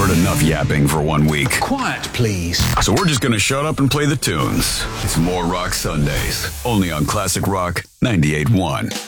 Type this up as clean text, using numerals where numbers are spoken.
heard enough yapping for 1 week. Quiet, please. So we're just going to shut up and play the tunes. It's More Rock Sundays, only on Classic Rock 98.1.